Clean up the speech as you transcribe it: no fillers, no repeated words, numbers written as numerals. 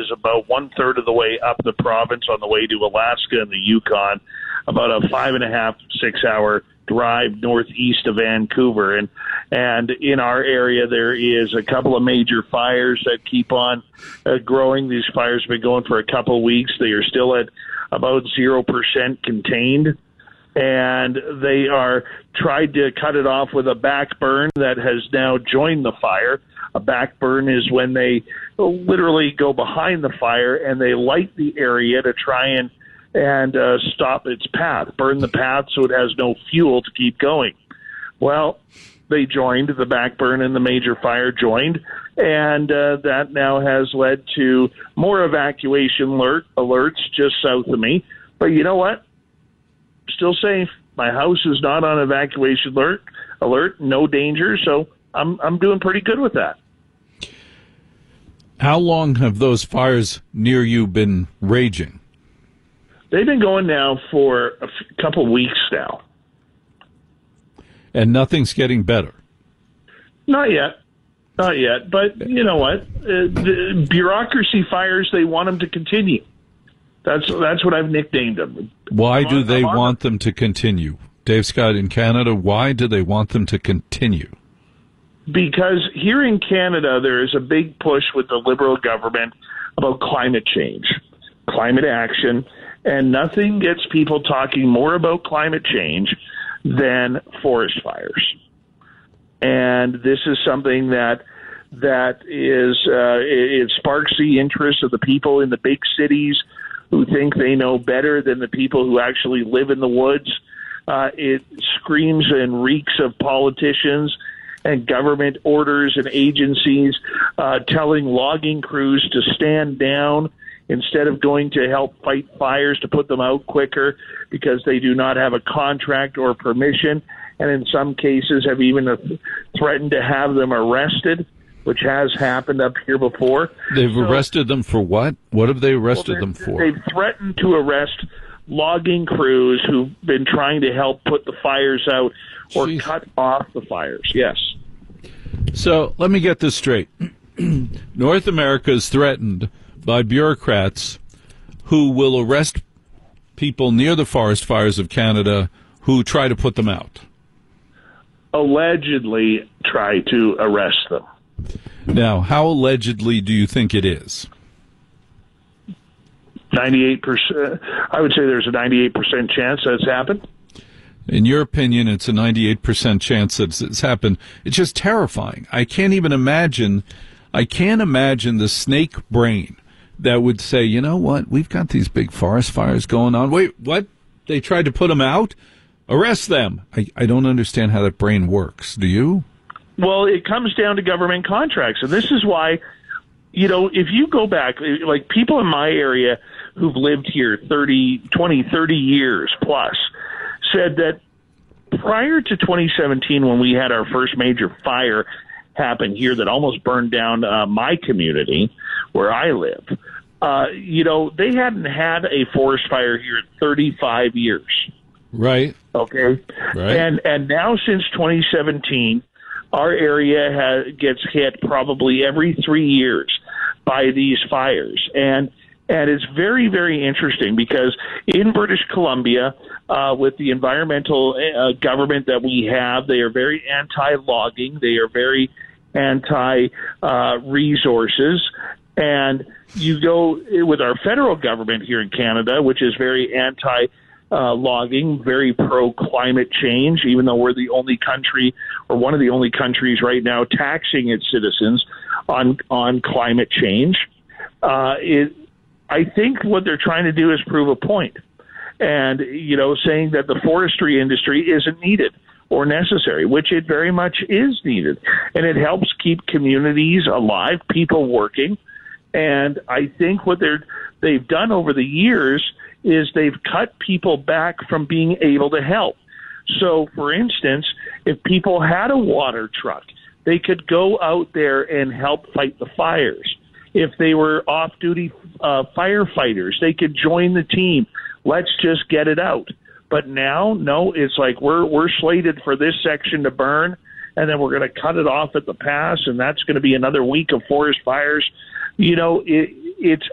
is about 1/3 of the way up the province on the way to Alaska and the Yukon, about a 5.5, 6-hour drive northeast of Vancouver. And in our area, there is a couple of major fires that keep on growing. These fires have been going for a couple of weeks. They are still at about 0% contained. And they are tried to cut it off with a back burn that has now joined the fire. A back burn is when they literally go behind the fire and they light the area to try and stop its path, burn the path so it has no fuel to keep going. Well, they joined, the back burn and the major fire joined, and that now has led to more evacuation alerts just south of me. But you know what? Still safe. My house is not on evacuation alert, no danger, so I'm doing pretty good with that. How long have those fires near you been raging? They've been going now for a couple of weeks now. And nothing's getting better? Not yet. But you know what? The bureaucracy fires, they want them to continue. That's what I've nicknamed them. Why do they want them to continue? Dave Scott, in Canada, why do they want them to continue? Because here in Canada, there is a big push with the Liberal government about climate change, climate action, and nothing gets people talking more about climate change than forest fires. And this is something that is it sparks the interest of the people in the big cities who think they know better than the people who actually live in the woods. It screams and reeks of politicians and government orders and agencies telling logging crews to stand down instead of going to help fight fires to put them out quicker because they do not have a contract or permission, and in some cases have even threatened to have them arrested, which has happened up here before. They've arrested them for what? What have they arrested them for? They've threatened to arrest logging crews who've been trying to help put the fires out or cut off the fires. Yes. So let me get this straight. North America is threatened by bureaucrats who will arrest people near the forest fires of Canada who try to put them out. Allegedly try to arrest them. Now, how allegedly do you think it is? 98%. I would say there's a 98% chance that's happened. In your opinion, it's a 98% chance that it's happened. It's just terrifying. I can't imagine the snake brain that would say, you know what, we've got these big forest fires going on. Wait, what? They tried to put them out? Arrest them. I don't understand how that brain works. Do you? Well, it comes down to government contracts. And this is why, if you go back, like people in my area who've lived here 30 years plus said that prior to 2017, when we had our first major fire happen here that almost burned down my community where I live, they hadn't had a forest fire here in 35 years. Right. Okay. Right. And now since 2017, our area gets hit probably every 3 years by these fires. And it's very, very interesting because in British Columbia, with the environmental government that we have, they are very anti-logging. They are very anti-resources. And you go with our federal government here in Canada, which is very anti-logging, very pro-climate change, even though we're the only country or one of the only countries right now taxing its citizens on climate change. I think what they're trying to do is prove a point. And, saying that the forestry industry isn't needed or necessary, which it very much is needed. And it helps keep communities alive, people working. And I think what they've done over the years is they've cut people back from being able to help. So, for instance, if people had a water truck, they could go out there and help fight the fires. If they were off-duty firefighters, they could join the team. Let's just get it out. But now, no, it's like we're slated for this section to burn, and then we're going to cut it off at the pass, and that's going to be another week of forest fires. It's